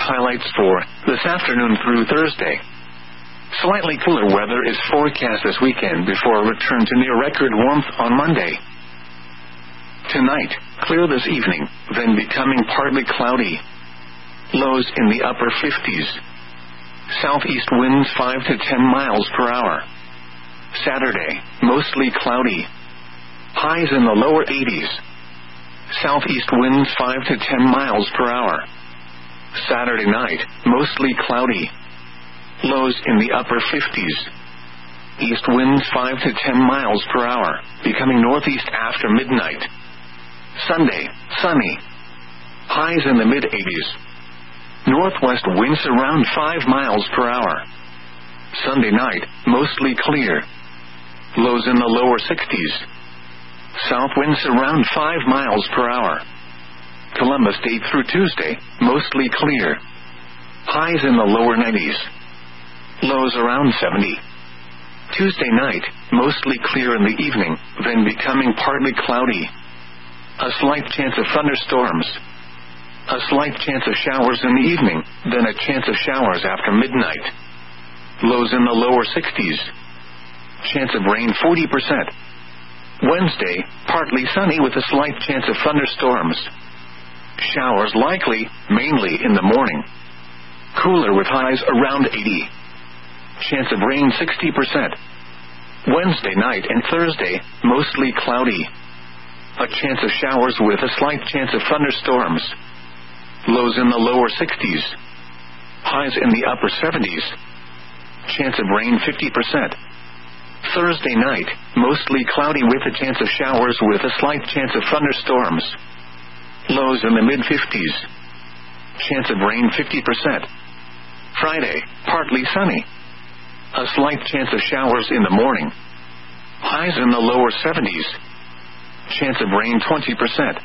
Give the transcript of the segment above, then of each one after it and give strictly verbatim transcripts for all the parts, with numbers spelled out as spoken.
highlights for this afternoon through Thursday. Slightly cooler weather is forecast this weekend before a return to near-record warmth on Monday. Tonight, clear this evening, then becoming partly cloudy. Lows in the upper fifties. Southeast winds five to ten miles per hour. Saturday, mostly cloudy. Highs in the lower eighties. Southeast winds five to ten miles per hour. Saturday night, mostly cloudy. Lows in the upper fifties. East winds five to ten miles per hour, becoming northeast after midnight. Sunday, sunny. Highs in the mid-eighties. Northwest winds around five miles per hour. Sunday night, mostly clear. Lows in the lower sixties. South winds around five miles per hour. Columbus Day through Tuesday, mostly clear. Highs in the lower nineties. Lows around seventy. Tuesday night, mostly clear in the evening, then becoming partly cloudy. A slight chance of thunderstorms. A slight chance of showers in the evening, then a chance of showers after midnight. Lows in the lower sixties. Chance of rain forty percent. Wednesday, partly sunny with a slight chance of thunderstorms. Showers likely, mainly in the morning. Cooler with highs around eighty. Chance of rain sixty percent. Wednesday night and Thursday, mostly cloudy. A chance of showers with a slight chance of thunderstorms. Lows in the lower sixties. Highs in the upper seventies. Chance of rain fifty percent. Thursday night, mostly cloudy with a chance of showers with a slight chance of thunderstorms. Lows in the mid-fifties. Chance of rain fifty percent. Friday, partly sunny. A slight chance of showers in the morning. Highs in the lower seventies. Chance of rain twenty percent.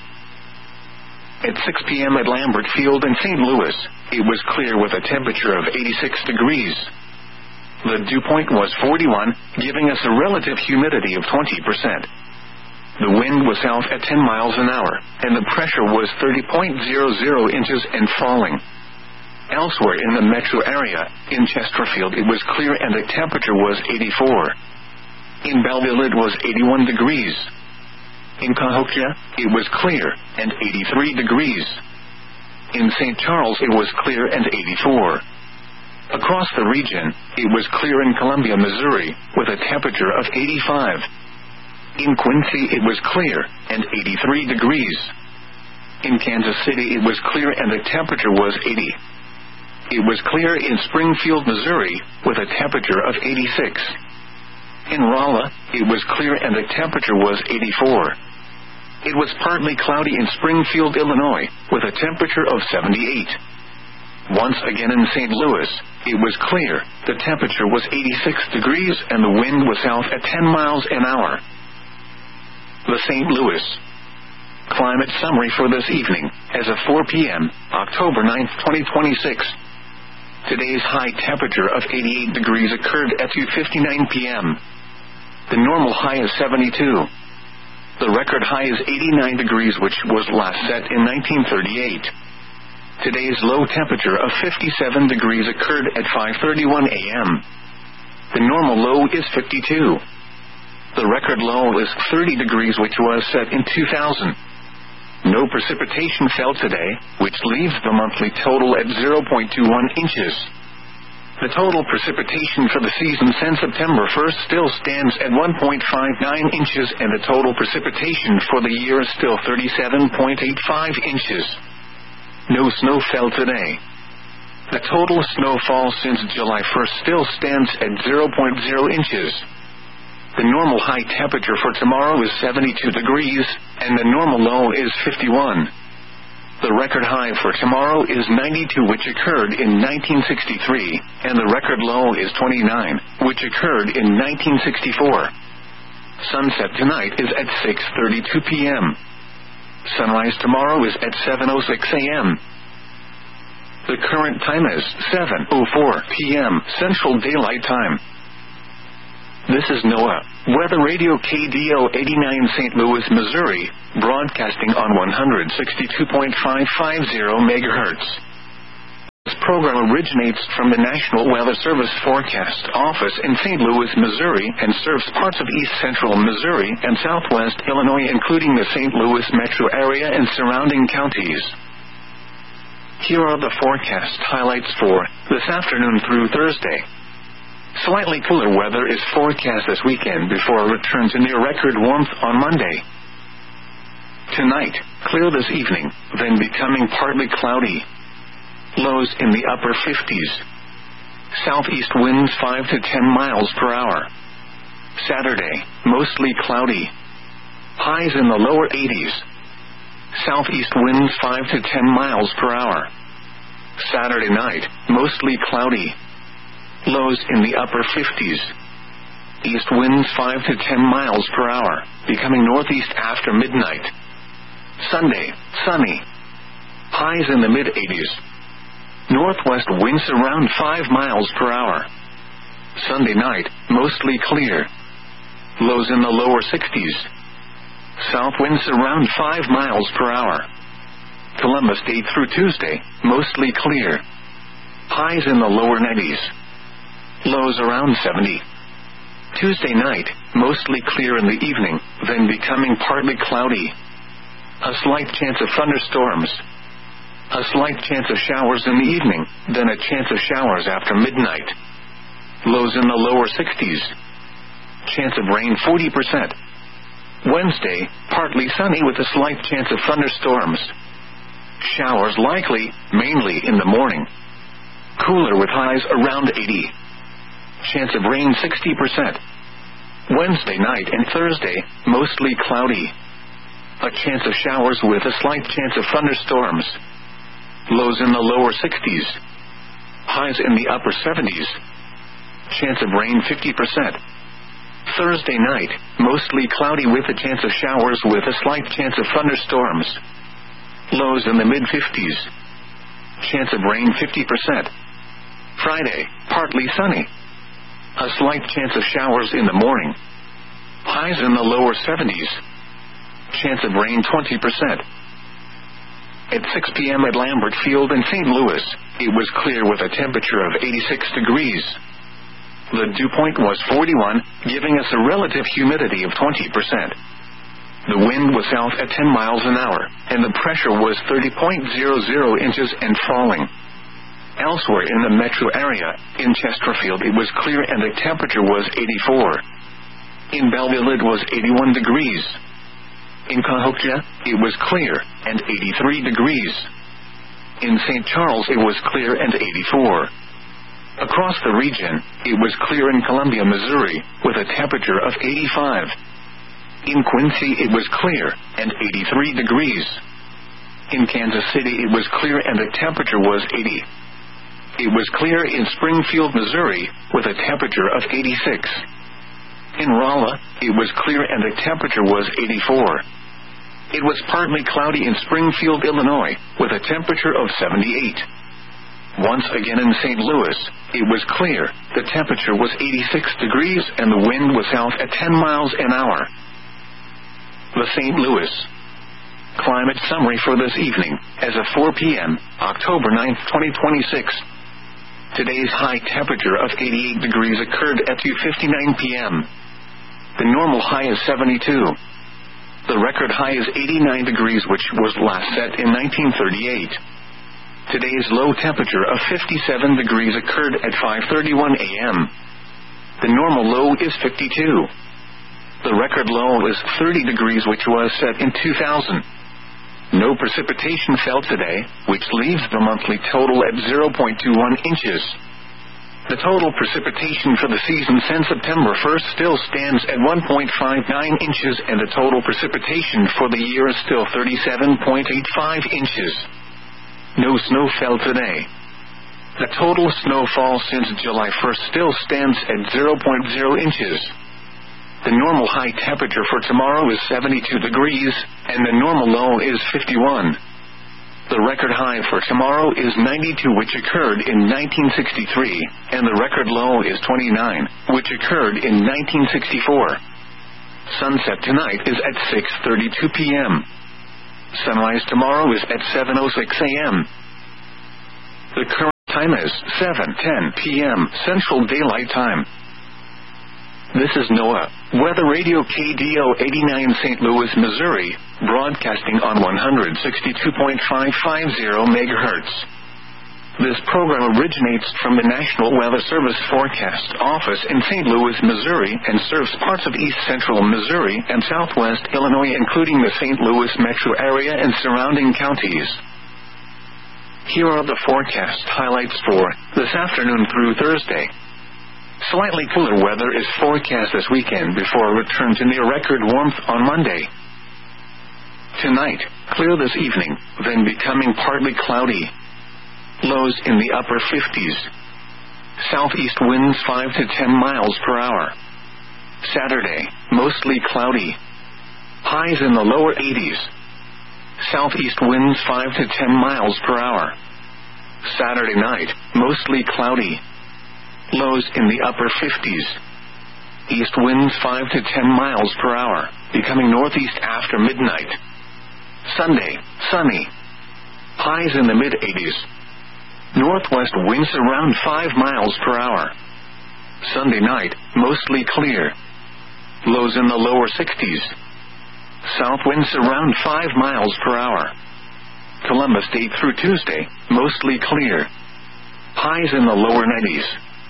At six p.m. at Lambert Field in Saint Louis, it was clear with a temperature of eighty-six degrees. The dew point was forty-one, giving us a relative humidity of twenty percent. The wind was south at ten miles an hour, and the pressure was thirty point zero zero inches and falling. Elsewhere in the metro area, in Chesterfield it was clear and the temperature was eighty-four. In Belleville it was eighty-one degrees. In Cahokia, it was clear and eighty-three degrees. In Saint Charles it was clear and eighty-four. Across the region, it was clear in Columbia, Missouri, with a temperature of eighty-five. In Quincy it was clear and eighty-three degrees. In Kansas City it was clear and the temperature was eighty. It was clear in Springfield, Missouri, with a temperature of eighty-six. In Rolla, it was clear and the temperature was eighty-four. It was partly cloudy in Springfield, Illinois, with a temperature of seventy-eight. Once again in Saint Louis, it was clear, the temperature was eighty-six degrees and the wind was south at ten miles an hour. The Saint Louis climate summary for this evening, as of four p.m., October ninth, twenty twenty-six. Today's high temperature of eighty-eight degrees occurred at two fifty-nine p.m. The normal high is seventy-two. The record high is eighty-nine degrees, which was last set in nineteen thirty-eight. Today's low temperature of fifty-seven degrees occurred at five thirty-one a.m. The normal low is fifty-two. The record low is thirty degrees, which was set in two thousand. No precipitation fell today, which leaves the monthly total at zero point two one inches. The total precipitation for the season since September first still stands at one point five nine inches, and the total precipitation for the year is still thirty-seven point eight five inches. No snow fell today. The total snowfall since July first still stands at zero point zero inches. The normal high temperature for tomorrow is seventy-two degrees, and the normal low is fifty-one. The record high for tomorrow is ninety-two, which occurred in nineteen sixty-three, and the record low is twenty-nine, which occurred in nineteen sixty-four. Sunset tonight is at six thirty-two p.m. Sunrise tomorrow is at seven oh six a.m. The current time is seven oh four p.m. Central Daylight Time. This is NOAA Weather Radio K D O eighty-nine Saint Louis, Missouri, broadcasting on one sixty-two point five five zero megahertz. program originates from the National Weather Service Forecast Office in Saint Louis, Missouri, and serves parts of east central Missouri and southwest Illinois, including the Saint Louis metro area and surrounding counties. Here are the forecast highlights for this afternoon through Thursday. Slightly cooler weather is forecast this weekend before a return to near-record warmth on Monday. Tonight, clear this evening, then becoming partly cloudy. Lows in the upper fifties. Southeast winds five to ten miles per hour. Saturday, mostly cloudy. Highs in the lower eighties. Southeast winds five to ten miles per hour. Saturday night, mostly cloudy. Lows in the upper fifties. East winds five to ten miles per hour, becoming northeast after midnight. Sunday, sunny. Highs in the mid-eighties. Northwest winds around five miles per hour. Sunday night, mostly clear. Lows in the lower sixties. South winds around five miles per hour. Columbus Day through Tuesday, mostly clear. Highs in the lower nineties. Lows around seventy. Tuesday night, mostly clear in the evening, then becoming partly cloudy. A slight chance of thunderstorms. A slight chance of showers in the evening, then a chance of showers after midnight. Lows in the lower sixties. Chance of rain forty percent. Wednesday, partly sunny with a slight chance of thunderstorms. Showers likely, mainly in the morning. Cooler with highs around eighty. Chance of rain sixty percent. Wednesday night and Thursday, mostly cloudy. A chance of showers with a slight chance of thunderstorms. Lows in the lower sixties. Highs in the upper seventies. Chance of rain fifty percent. Thursday night, mostly cloudy with a chance of showers with a slight chance of thunderstorms. Lows in the mid-fifties. Chance of rain fifty percent. Friday, partly sunny. A slight chance of showers in the morning. Highs in the lower seventies. Chance of rain twenty percent. At six p.m. at Lambert Field in Saint Louis, it was clear with a temperature of eighty-six degrees. The dew point was forty-one, giving us a relative humidity of twenty percent. The wind was south at ten miles an hour, and the pressure was thirty point zero zero inches and falling. Elsewhere in the metro area, in Chesterfield it was clear and the temperature was eighty-four. In Belleville it was eighty-one degrees. In Cahokia, it was clear, and eighty-three degrees. In Saint Charles it was clear and eighty-four. Across the region, it was clear in Columbia, Missouri, with a temperature of eighty-five. In Quincy it was clear, and eighty-three degrees. In Kansas City it was clear and the temperature was eighty. It was clear in Springfield, Missouri, with a temperature of eighty-six. In Rolla, it was clear and the temperature was eighty-four. It was partly cloudy in Springfield, Illinois, with a temperature of seventy-eight. Once again in Saint Louis, it was clear, the temperature was eighty-six degrees and the wind was south at ten miles an hour. The Saint Louis climate summary for this evening, as of four p.m., October ninth, twenty twenty-six. Today's high temperature of eighty-eight degrees occurred at two fifty-nine p.m. The normal high is seventy-two. The record high is eighty-nine degrees, which was last set in nineteen thirty-eight. Today's low temperature of fifty-seven degrees occurred at five thirty-one a.m. The normal low is fifty-two. The record low is thirty degrees, which was set in two thousand. No precipitation fell today, which leaves the monthly total at zero point two one inches. The total precipitation for the season since September first still stands at one point five nine inches, and the total precipitation for the year is still thirty-seven point eight five inches. No snow fell today. The total snowfall since July first still stands at zero point zero inches. The normal high temperature for tomorrow is seventy-two degrees, and the normal low is fifty-one. The record high for tomorrow is ninety-two, which occurred in nineteen sixty-three, and the record low is twenty-nine, which occurred in nineteen sixty-four. Sunset tonight is at six thirty-two p.m. Sunrise tomorrow is at seven oh six a.m. The current Time is seven ten p.m. Central Daylight Time. This is NOAA Weather Radio K D O eighty-nine Saint Louis, Missouri, broadcasting on one sixty-two point five five zero megahertz. This program originates from the National Weather Service Forecast Office in Saint Louis, Missouri, and serves parts of east central Missouri and southwest Illinois, including the Saint Louis metro area and surrounding counties. Here are the forecast highlights for this afternoon through Thursday. Slightly cooler weather is forecast this weekend before a return to near-record warmth on Monday. Tonight, clear this evening, then becoming partly cloudy. Lows in the upper fifties. Southeast winds five to ten miles per hour. Saturday, mostly cloudy. Highs in the lower eighties. Southeast winds five to ten miles per hour. Saturday night, mostly cloudy. Lows in the upper fifties. East winds five to ten miles per hour, becoming northeast after midnight. Sunday, sunny. Highs in the mid-eighties. Northwest winds around five miles per hour. Sunday night, mostly clear. Lows in the lower sixties. South winds around five miles per hour. Columbus Day through Tuesday, mostly clear. Highs in the lower nineties.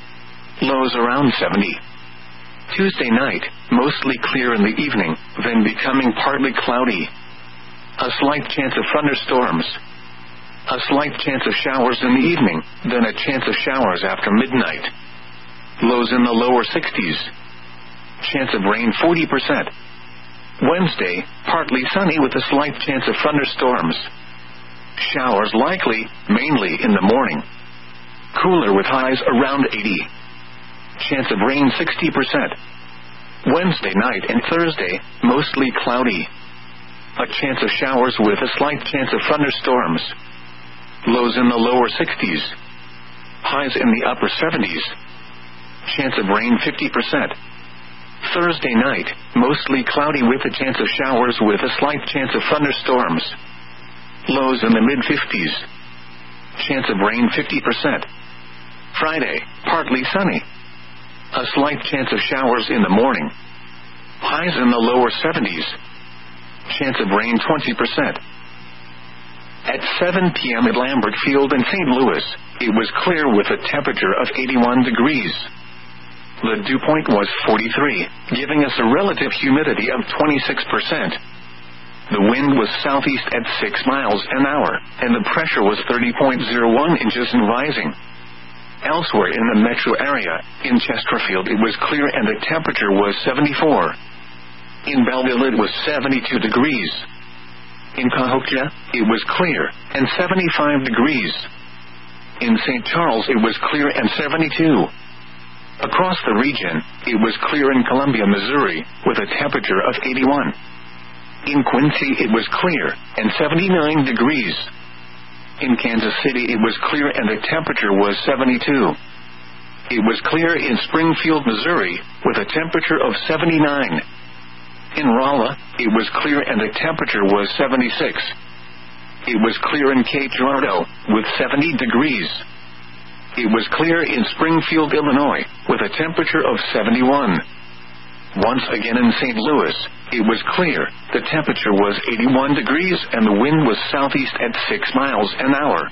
Lows around seventy. Tuesday night, mostly clear in the evening, then becoming partly cloudy. A slight chance of thunderstorms. A slight chance of showers in the evening, then a chance of showers after midnight. Lows in the lower sixties. Chance of rain forty percent. Wednesday, partly sunny with a slight chance of thunderstorms. Showers likely, mainly in the morning. Cooler with highs around eighty. Chance of rain sixty percent. Wednesday night and Thursday, mostly cloudy. A chance of showers with a slight chance of thunderstorms. Lows in the lower sixties. Highs in the upper seventies. Chance of rain fifty percent. Thursday night, mostly cloudy with a chance of showers with a slight chance of thunderstorms. Lows in the mid-fifties. Chance of rain fifty percent. Friday, partly sunny. A slight chance of showers in the morning. Highs in the lower seventies. Chance of rain twenty percent. At seven p.m. at Lambert Field in Saint Louis, it was clear with a temperature of eighty-one degrees. The dew point was forty-three, giving us a relative humidity of twenty-six percent. The wind was southeast at six miles an hour, and the pressure was thirty point zero one inches and rising. Elsewhere in the metro area, in Chesterfield it was clear and the temperature was seventy-four. In Belleville it was seventy-two degrees. In Cahokia, it was clear, and seventy-five degrees. In Saint Charles it was clear and seventy-two. Across the region, it was clear in Columbia, Missouri, with a temperature of eighty-one. In Quincy it was clear, and seventy-nine degrees. In Kansas City it was clear and the temperature was seventy-two. It was clear in Springfield, Missouri, with a temperature of seventy-nine. In Rolla, it was clear and the temperature was seventy-six. It was clear in Cape Girardeau, with seventy degrees. It was clear in Springfield, Illinois, with a temperature of seventy-one. Once again in Saint Louis, it was clear, the temperature was eighty-one degrees and the wind was southeast at six miles an hour.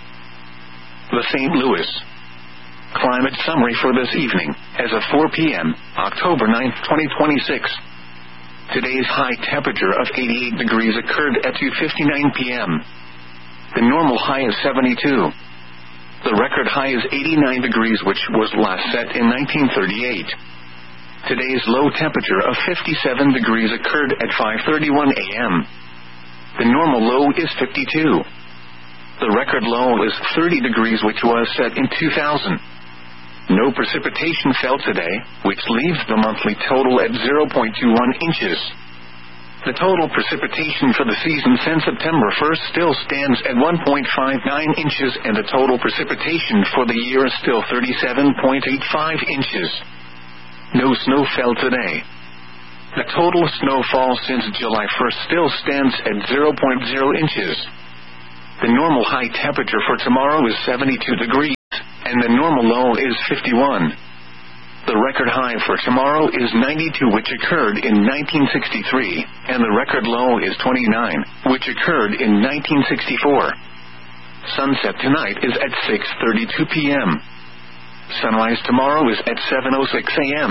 The Saint Louis climate summary for this evening, as of four p.m., October ninth, twenty twenty-six. Today's high temperature of eighty-eight degrees occurred at two fifty-nine p.m. The normal high is seventy-two. The record high is eighty-nine degrees, which was last set in nineteen thirty-eight. Today's low temperature of fifty-seven degrees occurred at five thirty-one a.m. The normal low is fifty-two. The record low is thirty degrees, which was set in two thousand. No precipitation fell today, which leaves the monthly total at zero point two one inches. The total precipitation for the season since September first still stands at one point five nine inches, and the total precipitation for the year is still thirty-seven point eight five inches. No snow fell today. The total snowfall since July first still stands at zero point zero inches. The normal high temperature for tomorrow is seventy-two degrees. and the normal low is fifty-one. The record high for tomorrow is ninety-two, which occurred in nineteen sixty-three, and the record low is twenty-nine, which occurred in nineteen sixty-four. Sunset tonight is at six thirty-two p.m. Sunrise tomorrow is at seven oh six a.m.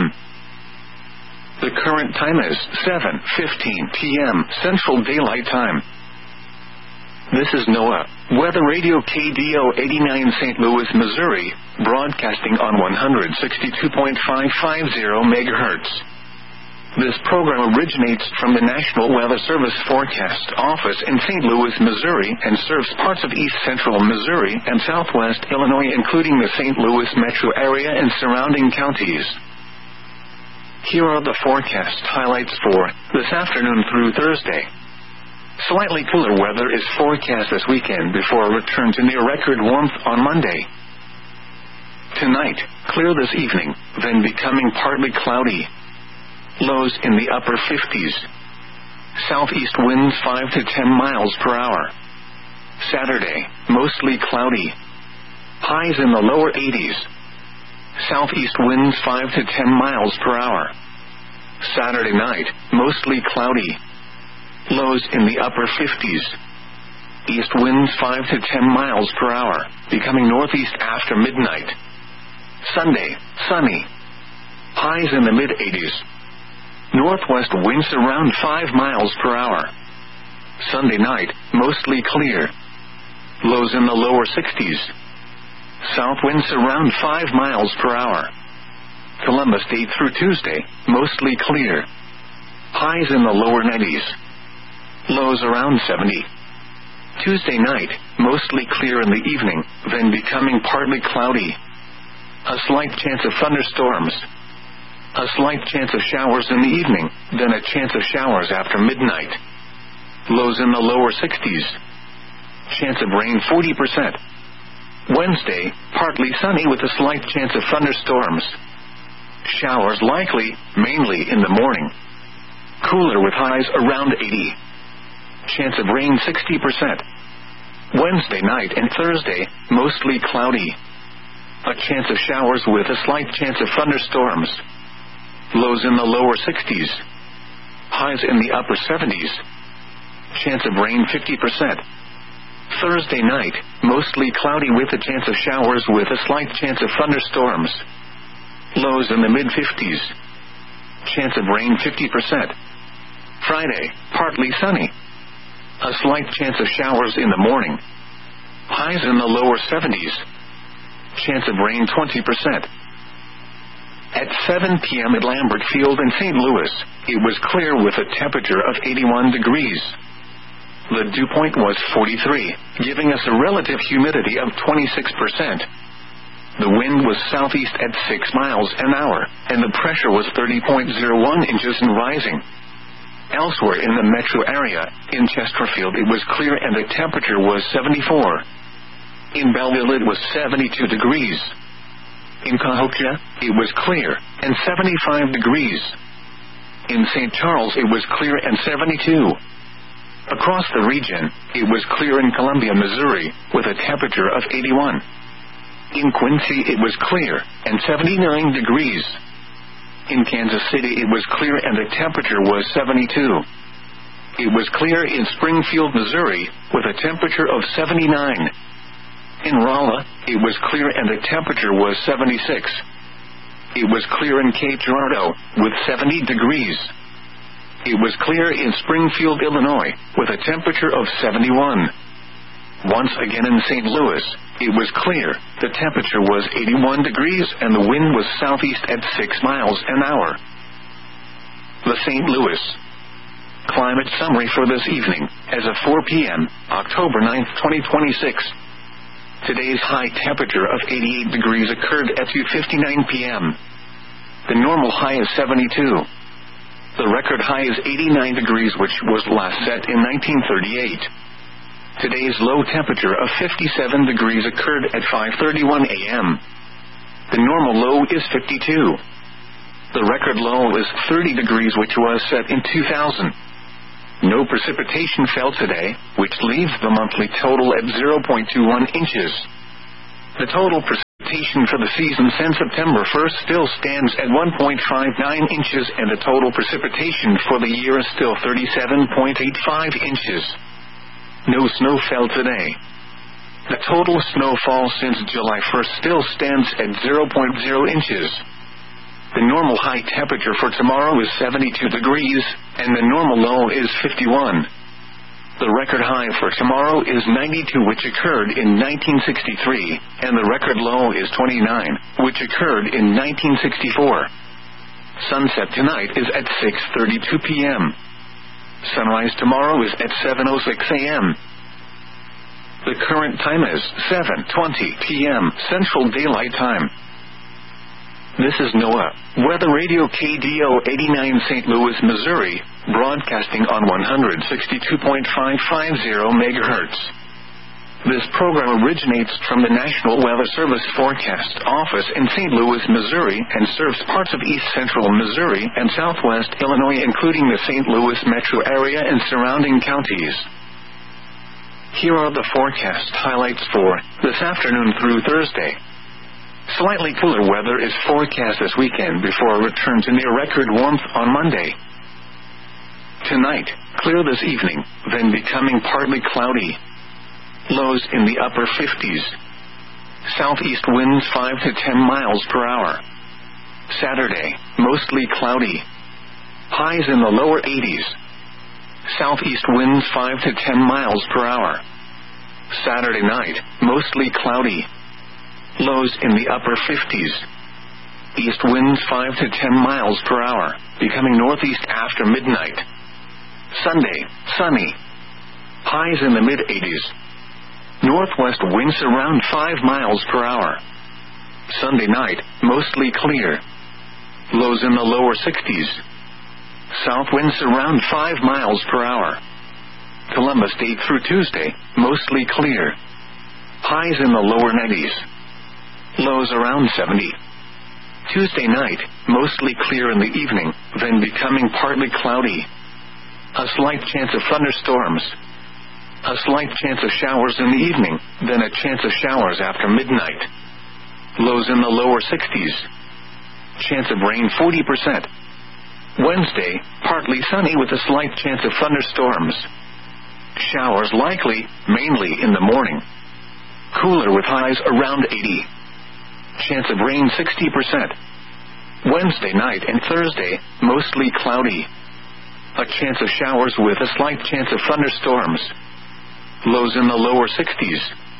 The current time is seven fifteen p.m. Central Daylight Time. This is NOAA Weather Radio K D O eighty-nine Saint Louis, Missouri, broadcasting on one sixty-two point five five zero megahertz. This program originates from the National Weather Service Forecast Office in Saint Louis, Missouri, and serves parts of east central Missouri and southwest Illinois, including the Saint Louis metro area and surrounding counties. Here are the forecast highlights for this afternoon through Thursday. Slightly cooler weather is forecast this weekend before a return to near-record warmth on Monday. Tonight, clear this evening, then becoming partly cloudy. Lows in the upper fifties. Southeast winds five to ten miles per hour. Saturday, mostly cloudy. Highs in the lower eighties. Southeast winds five to ten miles per hour. Saturday night, mostly cloudy. Lows in the upper fifties. East winds five to ten miles per hour, becoming northeast after midnight. Sunday, sunny. Highs in the mid-eighties. Northwest winds around five miles per hour. Sunday night, mostly clear. Lows in the lower sixties. South winds around five miles per hour. Columbus Day through Tuesday, mostly clear. Highs in the lower nineties. Lows around seventy. Tuesday night, mostly clear in the evening, then becoming partly cloudy. A slight chance of thunderstorms. A slight chance of showers in the evening, then a chance of showers after midnight. Lows in the lower sixties. Chance of rain forty percent. Wednesday, partly sunny with a slight chance of thunderstorms. Showers likely, mainly in the morning. Cooler with highs around eighty. Chance of rain sixty percent. Wednesday night and Thursday, mostly cloudy. A chance of showers with a slight chance of thunderstorms. Lows in the lower sixties. Highs in the upper seventies. Chance of rain fifty percent. Thursday night, mostly cloudy with a chance of showers with a slight chance of thunderstorms. Lows in the mid-fifties. Chance of rain fifty percent. Friday, partly sunny. A slight chance of showers in the morning. Highs in the lower seventies. Chance of rain twenty percent. At seven p.m. at Lambert Field in Saint Louis, it was clear with a temperature of eighty-one degrees. The dew point was forty-three, giving us a relative humidity of twenty-six percent. The wind was southeast at six miles an hour, and the pressure was thirty point zero one inches and rising. Elsewhere in the metro area, in Chesterfield it was clear and the temperature was seventy-four. In Belleville it was seventy-two degrees. In Cahokia, it was clear, and seventy-five degrees. In Saint Charles it was clear and seventy-two. Across the region, it was clear in Columbia, Missouri, with a temperature of eighty-one. In Quincy it was clear, and seventy-nine degrees. In Kansas City it was clear and the temperature was seventy-two. It was clear in Springfield, Missouri, with a temperature of seventy-nine. In Rolla, it was clear and the temperature was seventy-six. It was clear in Cape Girardeau, with seventy degrees. It was clear in Springfield, Illinois, with a temperature of seventy-one. Once again in Saint Louis, it was clear, the temperature was eighty-one degrees and the wind was southeast at six miles an hour. The Saint Louis climate summary for this evening, as of four p.m., October ninth, twenty twenty-six. Today's high temperature of eighty-eight degrees occurred at two fifty-nine p.m. The normal high is seventy-two. The record high is eighty-nine degrees, which was last set in nineteen thirty-eight. Today's low temperature of fifty-seven degrees occurred at five thirty-one a.m. The normal low is fifty-two. The record low is thirty degrees, which was set in two thousand. No precipitation fell today, which leaves the monthly total at zero point two one inches. The total Precipitation for the season since September first still stands at one point five nine inches, and the total precipitation for the year is still thirty-seven point eight five inches. No snow fell today. The total snowfall since July first still stands at zero point zero inches. The normal high temperature for tomorrow is seventy-two degrees, and the normal low is fifty-one. The record high for tomorrow is ninety-two, which occurred in nineteen sixty-three, and the record low is twenty-nine, which occurred in nineteen sixty-four. Sunset tonight is at six thirty-two p.m. Sunrise tomorrow is at seven oh six a.m. The current time is seven twenty p.m. Central Daylight Time. This is NOAA Weather Radio K D O eighty-nine Saint Louis, Missouri, broadcasting on one sixty-two point five five zero megahertz. This program originates from the National Weather Service Forecast Office in Saint Louis, Missouri, and serves parts of east central Missouri and southwest Illinois, including the Saint Louis metro area and surrounding counties. Here are the forecast highlights for this afternoon through Thursday. Slightly cooler weather is forecast this weekend before a return to near-record warmth on Monday. Tonight, clear this evening, then becoming partly cloudy. Lows in the upper fifties. Southeast winds five to ten miles per hour. Saturday, mostly cloudy. Highs in the lower eighties. Southeast winds five to ten miles per hour. Saturday night, mostly cloudy. Lows in the upper fifties. East winds five to ten miles per hour, becoming northeast after midnight. Sunday, sunny. Highs in the mid-eighties. Northwest winds around five miles per hour. Sunday night, mostly clear. Lows in the lower sixties. South winds around five miles per hour. Columbus Day through Tuesday, mostly clear. Highs in the lower nineties. Lows around seventy. Tuesday night, mostly clear in the evening, then becoming partly cloudy. A slight chance of thunderstorms. A slight chance of showers in the evening, then a chance of showers after midnight. Lows in the lower sixties. Chance of rain forty percent. Wednesday, partly sunny with a slight chance of thunderstorms. Showers likely, mainly in the morning. Cooler with highs around eighty. Chance of rain sixty percent. Wednesday night and Thursday, mostly cloudy. A chance of showers with a slight chance of thunderstorms. Lows in the lower sixties.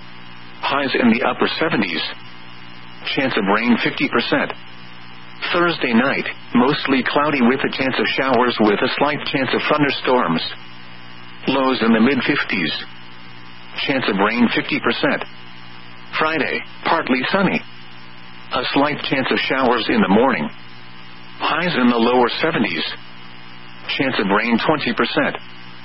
Highs in the upper seventies. Chance of rain fifty percent. Thursday night, mostly cloudy with a chance of showers with a slight chance of thunderstorms. Lows in the mid-fifties. Chance of rain fifty percent. Friday, partly sunny. A slight chance of showers in the morning. Highs in the lower seventies. Chance of rain twenty percent.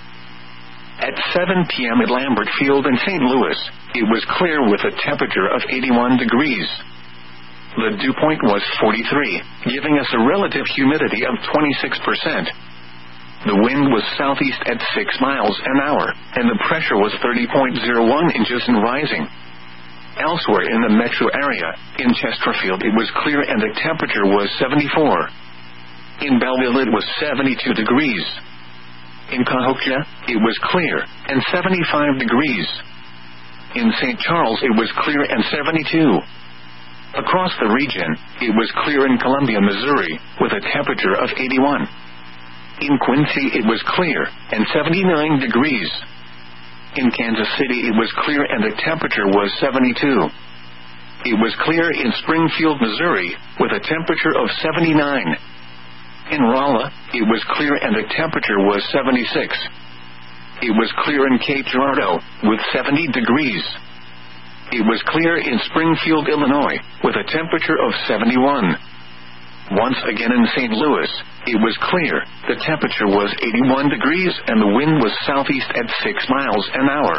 At seven p.m. at Lambert Field in Saint Louis, it was clear with a temperature of eighty-one degrees. The dew point was forty-three, giving us a relative humidity of twenty-six percent. The wind was southeast at six miles an hour, and the pressure was thirty point zero one inches and rising. Elsewhere in the metro area, in Chesterfield it was clear and the temperature was seventy-four. In Belleville it was seventy-two degrees. In Cahokia, it was clear, and seventy-five degrees. In Saint Charles it was clear and seventy-two. Across the region, it was clear in Columbia, Missouri, with a temperature of eighty-one. In Quincy it was clear, and seventy-nine degrees. In Kansas City it was clear and the temperature was seventy-two. It was clear in Springfield, Missouri, with a temperature of seventy-nine. In Rolla, it was clear and the temperature was seventy-six. It was clear in Cape Girardeau, with seventy degrees. It was clear in Springfield, Illinois, with a temperature of seventy-one. Once again in Saint Louis, it was clear, the temperature was eighty-one degrees and the wind was southeast at six miles an hour.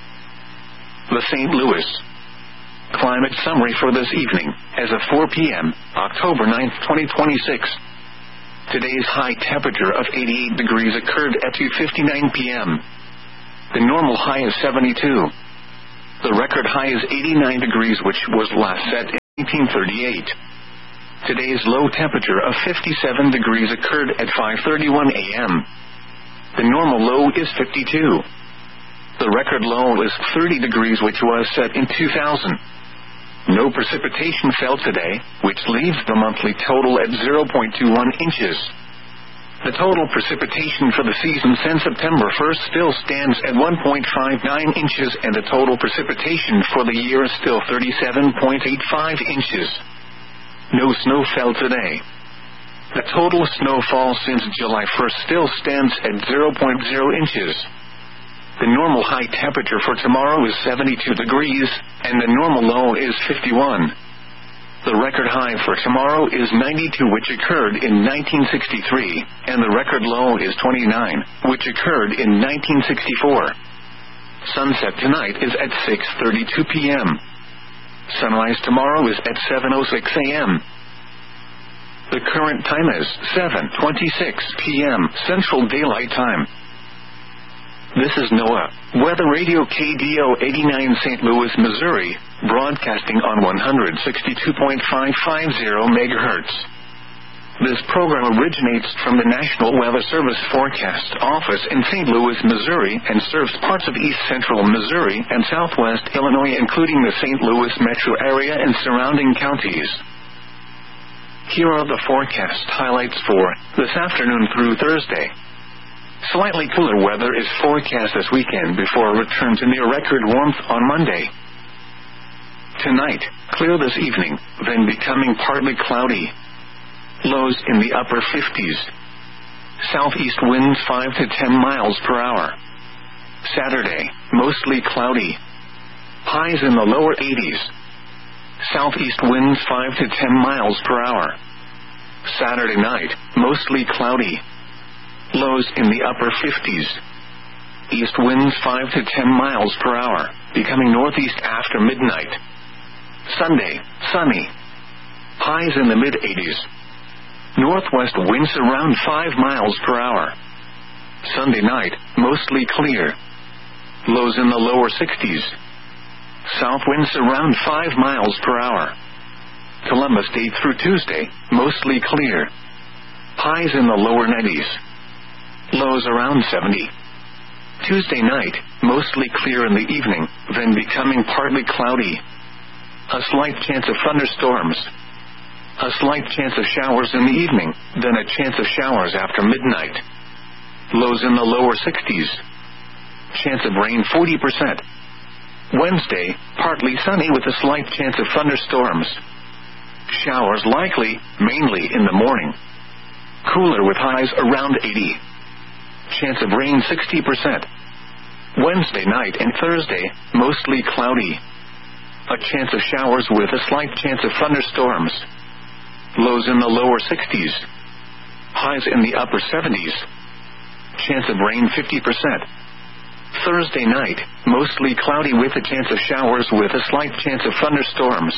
The Saint Louis climate summary for this evening, as of four p.m., October ninth, twenty twenty-six. Today's high temperature of eighty-eight degrees occurred at two fifty-nine p.m. The normal high is seventy-two. The record high is eighty-nine degrees, which was last set nineteen thirty-eight. Today's low temperature of fifty-seven degrees occurred at five thirty-one a m The normal low is fifty-two. The record low is thirty degrees, which was set in two thousand. No precipitation fell today, which leaves the monthly total at zero point two one inches. The total precipitation for the season since September first still stands at one point five nine inches, and the total precipitation for the year is still thirty-seven point eight five inches. No snow fell today. The total snowfall since July first still stands at zero point zero inches. The normal high temperature for tomorrow is seventy-two degrees, and the normal low is fifty-one. The record high for tomorrow is ninety-two, which occurred in nineteen sixty-three, and the record low is twenty-nine, which occurred in nineteen sixty-four. Sunset tonight is at six thirty-two p m Sunrise tomorrow is at seven oh six a m The current time is seven twenty-six p m Central Daylight Time. This is NOAA Weather Radio K D O eighty-nine, Saint Louis, Missouri, broadcasting on one sixty-two point five five zero megahertz. This program originates from the National Weather Service Forecast Office in Saint Louis, Missouri, and serves parts of east central Missouri and southwest Illinois, including the Saint Louis metro area and surrounding counties. Here are the forecast highlights for this afternoon through Thursday. Slightly cooler weather is forecast this weekend before a return to near-record warmth on Monday. Tonight, clear this evening, then becoming partly cloudy. Lows in the upper fifties. Southeast winds five to ten miles per hour. Saturday, mostly cloudy. Highs in the lower eighties. Southeast winds five to ten miles per hour. Saturday night, mostly cloudy. Lows in the upper fifties. East winds five to ten miles per hour, becoming northeast after midnight. Sunday, sunny. Highs in the mid-eighties. Northwest winds around five miles per hour. Sunday night, mostly clear. Lows in the lower sixties. South winds around five miles per hour. Columbus Day through Tuesday, mostly clear. Highs in the lower nineties. Lows around seventy. Tuesday night, mostly clear in the evening, then becoming partly cloudy. A slight chance of thunderstorms. A slight chance of showers in the evening, then a chance of showers after midnight. Lows in the lower sixties. Chance of rain forty percent. Wednesday, partly sunny with a slight chance of thunderstorms. Showers likely, mainly in the morning. Cooler with highs around eighty. Chance of rain sixty percent. Wednesday night and Thursday, mostly cloudy. A chance of showers with a slight chance of thunderstorms. Lows in the lower sixties. Highs in the upper seventies. Chance of rain fifty percent. Thursday night, mostly cloudy with a chance of showers with a slight chance of thunderstorms.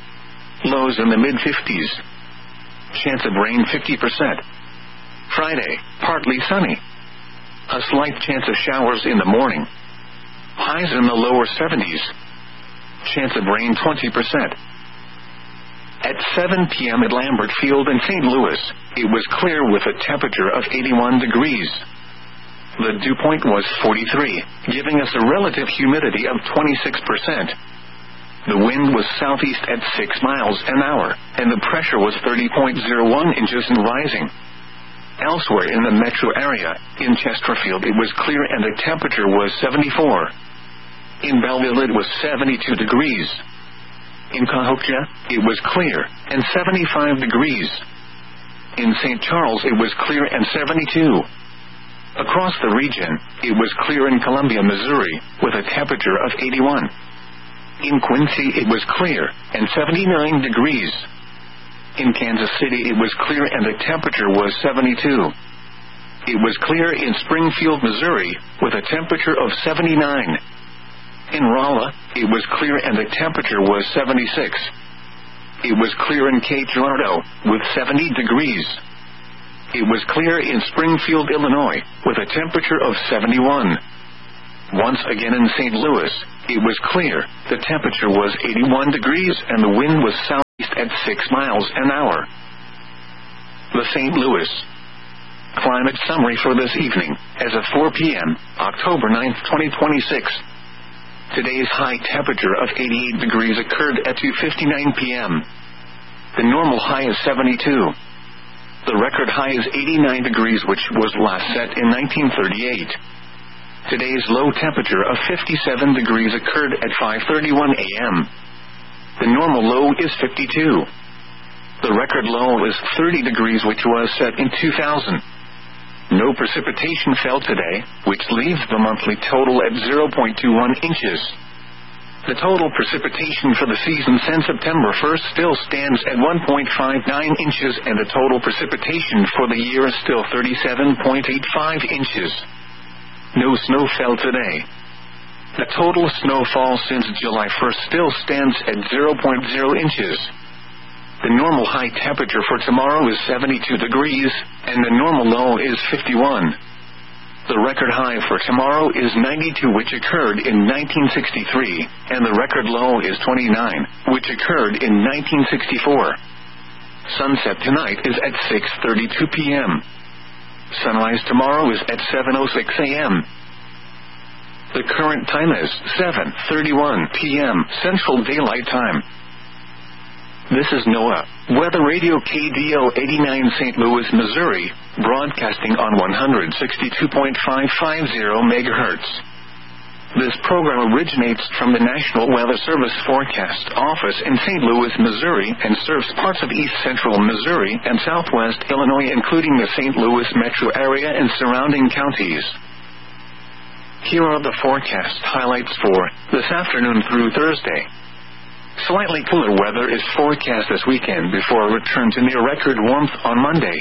Lows in the mid-fifties. Chance of rain fifty percent. Friday, partly sunny. A slight chance of showers in the morning. Highs in the lower seventies. Chance of rain twenty percent. At seven p m at Lambert Field in Saint Louis, it was clear with a temperature of eighty-one degrees. The dew point was forty-three, giving us a relative humidity of twenty-six percent. The wind was southeast at six miles an hour, and the pressure was thirty point zero one inches and rising. Elsewhere in the metro area, in Chesterfield it was clear and the temperature was seventy-four. In Belleville it was seventy-two degrees. In Cahokia, it was clear, and seventy-five degrees. In Saint Charles it was clear and seventy-two. Across the region, it was clear in Columbia, Missouri, with a temperature of eighty-one. In Quincy it was clear, and seventy-nine degrees. In Kansas City it was clear and the temperature was seventy-two. It was clear in Springfield, Missouri, with a temperature of seventy-nine. In Rolla, it was clear and the temperature was seventy-six. It was clear in Cape Girardeau, with seventy degrees. It was clear in Springfield, Illinois, with a temperature of seventy-one. Once again in Saint Louis, it was clear, the temperature was eighty-one degrees and the wind was south. at six miles an hour. The Saint Louis climate summary for this evening, as of four p.m., October ninth, twenty twenty-six. Today's high temperature of eighty-eight degrees occurred at two fifty-nine p.m. The normal high is seventy-two. The record high is eighty-nine degrees, which was last set in nineteen thirty-eight. Today's low temperature of fifty-seven degrees occurred at five thirty-one a.m. The normal low is fifty-two. The record low is thirty degrees, which was set in two thousand. No precipitation fell today, which leaves the monthly total at zero point two one inches. The total precipitation for the season since September first still stands at one point five nine inches, and the total precipitation for the year is still thirty-seven point eight five inches. No snow fell today. The total snowfall since July first still stands at zero point zero inches. The normal high temperature for tomorrow is seventy-two degrees, and the normal low is fifty-one. The record high for tomorrow is ninety-two, which occurred in nineteen sixty-three, and the record low is twenty-nine, which occurred in nineteen sixty-four. Sunset tonight is at six thirty-two p.m. Sunrise tomorrow is at seven oh six a.m. The current time is seven thirty-one p.m. Central Daylight Time. This is NOAA Weather Radio K D O eighty-nine, Saint Louis, Missouri, broadcasting on one sixty-two point five five zero megahertz. This program originates from the National Weather Service Forecast Office in Saint Louis, Missouri, and serves parts of east central Missouri and southwest Illinois, including the Saint Louis metro area and surrounding counties. Here are the forecast highlights for this afternoon through Thursday. Slightly cooler weather is forecast this weekend before a return to near-record warmth on Monday.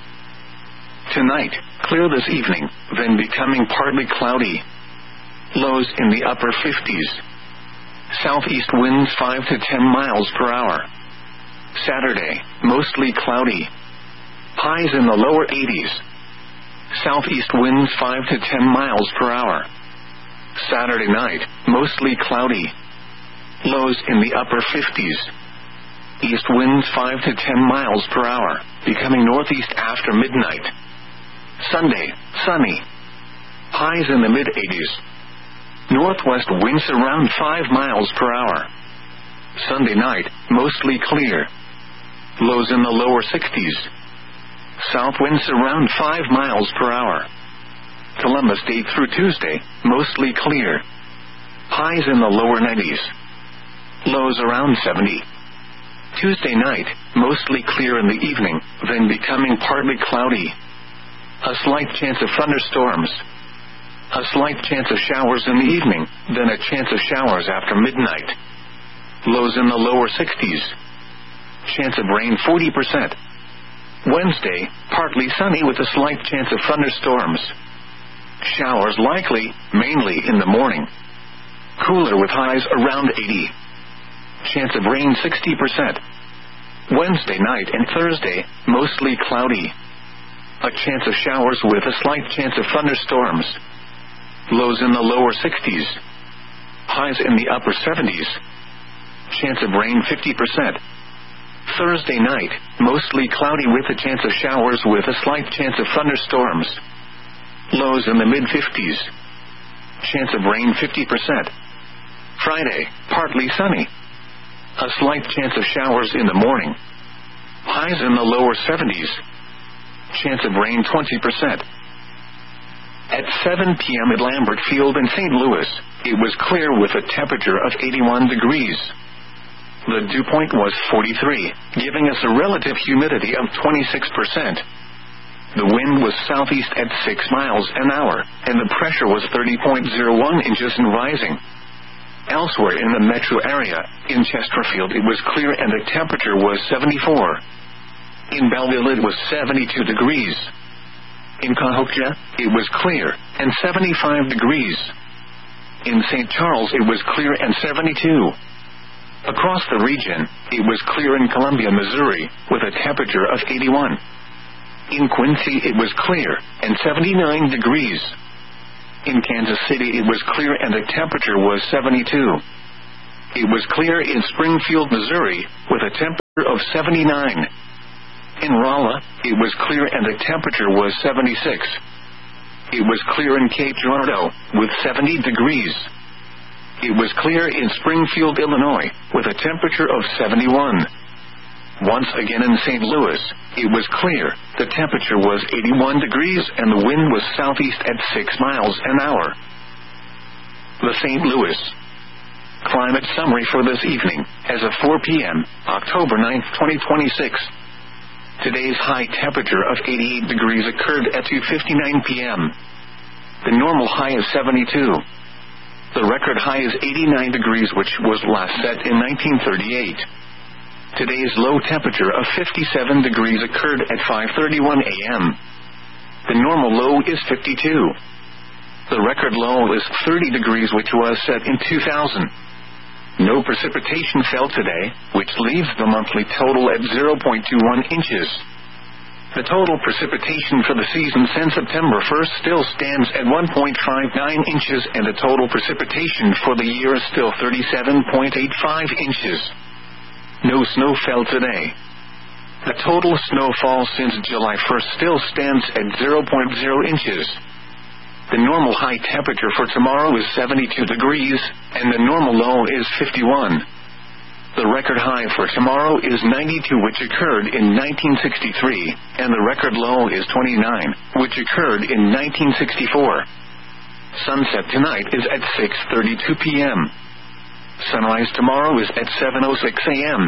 Tonight, clear this evening, then becoming partly cloudy. Lows in the upper fifties. Southeast winds five to ten miles per hour. Saturday, mostly cloudy. Highs in the lower eighties. Southeast winds five to ten miles per hour. Saturday night, mostly cloudy. Lows in the upper fifties. East winds five to ten miles per hour, becoming northeast after midnight. Sunday, sunny. Highs in the mid-eighties. Northwest winds around five miles per hour. Sunday night, mostly clear. Lows in the lower sixties. South winds around five miles per hour. Columbus Day through Tuesday, mostly clear. Highs in the lower nineties. Lows around seventy. Tuesday night, mostly clear in the evening, then becoming partly cloudy. A slight chance of thunderstorms. A slight chance of showers in the evening, then a chance of showers after midnight. Lows in the lower sixties. Chance of rain forty percent. Wednesday, partly sunny with a slight chance of thunderstorms. Showers likely, mainly in the morning. Cooler with highs around eighty. Chance of rain sixty percent. Wednesday night and Thursday, mostly cloudy. A chance of showers with a slight chance of thunderstorms. Lows in the lower sixties. Highs in the upper seventies. Chance of rain fifty percent. Thursday night, mostly cloudy with a chance of showers with a slight chance of thunderstorms. Lows in the mid-fifties. Chance of rain fifty percent. Friday, partly sunny. A slight chance of showers in the morning. Highs in the lower seventies. Chance of rain twenty percent. At seven p.m. at Lambert Field in Saint Louis, it was clear with a temperature of eighty-one degrees. The dew point was forty-three, giving us a relative humidity of twenty-six percent. The wind was southeast at six miles an hour, and the pressure was thirty point zero one inches and rising. Elsewhere in the metro area, in Chesterfield it was clear and the temperature was seventy-four. In Belleville it was seventy-two degrees. In Cahokia, it was clear, and seventy-five degrees. In Saint Charles it was clear and seventy-two. Across the region, it was clear in Columbia, Missouri, with a temperature of eighty-one. In Quincy it was clear, and seventy-nine degrees. In Kansas City it was clear and the temperature was seventy-two. it was clear in Springfield, Missouri, with a temperature of seventy-nine. In Rolla, it was clear and the temperature was seventy-six. It was clear in Cape Girardeau, with seventy degrees. It was clear in Springfield, Illinois, with a temperature of seventy-one. Once again in Saint Louis, it was clear, the temperature was eighty-one degrees and the wind was southeast at six miles an hour. The Saint Louis climate summary for this evening, as of four p.m., October ninth, twenty twenty-six. Today's high temperature of eighty-eight degrees occurred at two fifty-nine p.m. The normal high is seventy-two. The record high is eighty-nine degrees, which was last set in nineteen thirty-eight. Today's low temperature of fifty-seven degrees occurred at five thirty-one a.m. The normal low is fifty-two. The record low is thirty degrees, which was set in two thousand. No precipitation fell today, which leaves the monthly total at zero point two one inches. The total precipitation for the season since September first still stands at one point five nine inches, and the total precipitation for the year is still thirty-seven point eight five inches. No snow fell today. The total snowfall since July first still stands at zero point zero inches. The normal high temperature for tomorrow is seventy-two degrees, and the normal low is fifty-one. The record high for tomorrow is ninety-two, which occurred in nineteen sixty-three, and the record low is twenty-nine, which occurred in nineteen sixty-four. Sunset tonight is at six thirty-two p.m. Sunrise tomorrow is at seven oh six a.m.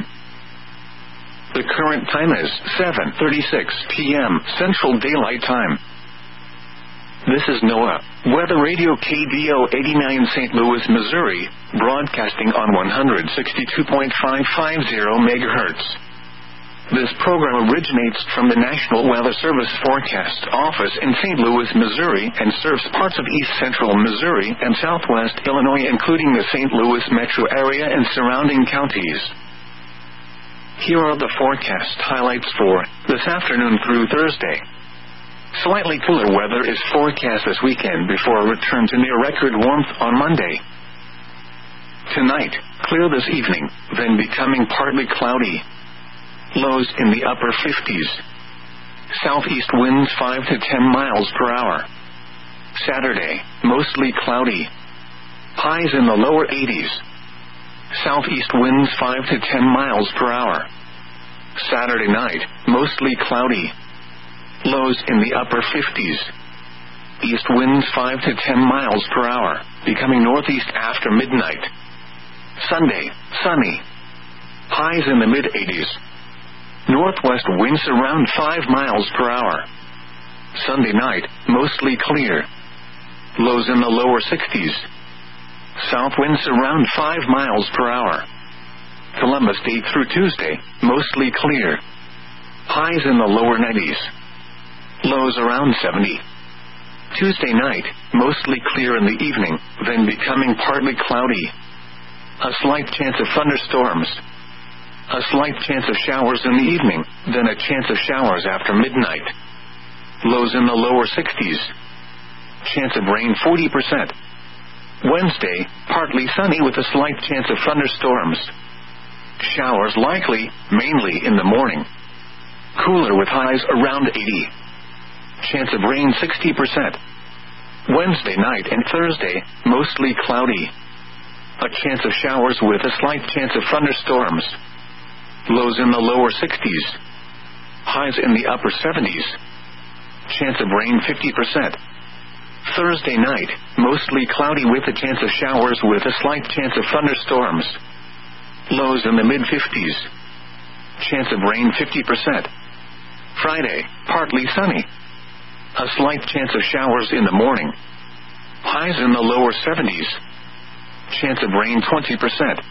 The current time is seven thirty-six p.m. Central Daylight Time. This is NOAA Weather Radio K D O eighty-nine, Saint Louis, Missouri, broadcasting on one sixty-two point five five zero megahertz. This program originates from the National Weather Service Forecast Office in Saint Louis, Missouri, and serves parts of east central Missouri and southwest Illinois, including the Saint Louis metro area and surrounding counties. Here are the forecast highlights for this afternoon through Thursday. Slightly cooler weather is forecast this weekend before a return to near-record warmth on Monday. Tonight, clear this evening, then becoming partly cloudy. Lows in the upper fifties. Southeast winds five to ten miles per hour. Saturday, mostly cloudy. Highs in the lower eighties. Southeast winds five to ten miles per hour. Saturday night, mostly cloudy. Lows in the upper fifties. East winds five to ten miles per hour, becoming northeast after midnight. Sunday, sunny. Highs in the mid-eighties. Northwest winds around five miles per hour. Sunday night, mostly clear. Lows in the lower sixties. South winds around five miles per hour. Columbus Day through Tuesday, mostly clear. Highs in the lower nineties. Lows around seventy. Tuesday night, mostly clear in the evening, then becoming partly cloudy. A slight chance of thunderstorms. A slight chance of showers in the evening, then a chance of showers after midnight. Lows in the lower sixties. Chance of rain forty percent. Wednesday, partly sunny with a slight chance of thunderstorms. Showers likely, mainly in the morning. Cooler with highs around eighty. Chance of rain sixty percent. Wednesday night and Thursday, mostly cloudy. A chance of showers with a slight chance of thunderstorms. Lows in the lower sixties. Highs in the upper seventies. Chance of rain fifty percent. Thursday night, mostly cloudy with a chance of showers with a slight chance of thunderstorms. Lows in the mid-fifties. Chance of rain fifty percent. Friday, partly sunny. A slight chance of showers in the morning. Highs in the lower seventies. Chance of rain twenty percent.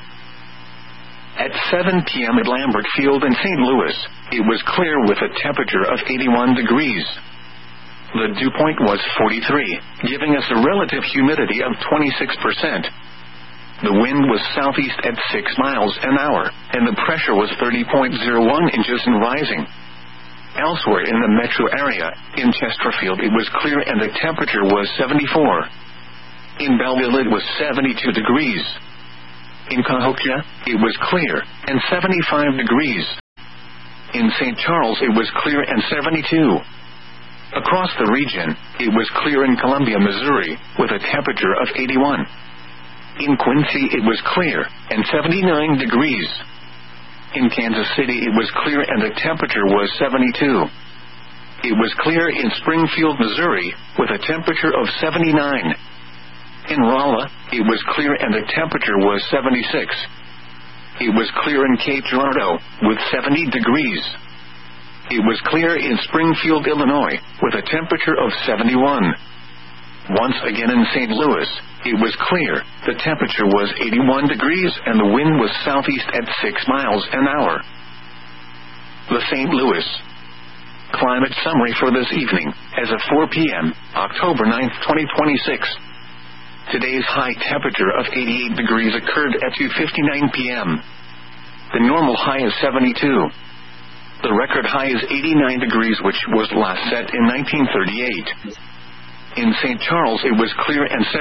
At seven p.m. at Lambert Field in Saint Louis, it was clear with a temperature of eighty-one degrees. The dew point was forty-three, giving us a relative humidity of twenty-six percent. The wind was southeast at six miles an hour, and the pressure was thirty point zero one inches and rising. Elsewhere in the metro area, in Chesterfield it was clear and the temperature was seventy-four. In Belleville it was seventy-two degrees. In Cahokia, it was clear, and seventy-five degrees. In Saint Charles it was clear and seventy-two. Across the region, it was clear in Columbia, Missouri, with a temperature of eighty-one. In Quincy it was clear, and seventy-nine degrees. In Kansas City it was clear and the temperature was seventy-two. It was clear in Springfield, Missouri, with a temperature of seventy-nine. In Rolla, it was clear and the temperature was seventy-six. It was clear in Cape Girardeau, with seventy degrees. It was clear in Springfield, Illinois, with a temperature of seventy-one. Once again in Saint Louis, it was clear, the temperature was eighty-one degrees and the wind was southeast at six miles an hour. The Saint Louis climate summary for this evening, as of four p.m., October ninth, twenty twenty-six. Today's high temperature of eighty-eight degrees occurred at two fifty-nine p.m. The normal high is seventy-two. The record high is eighty-nine degrees, which was last set in nineteen thirty-eight. In Saint Charles it was clear and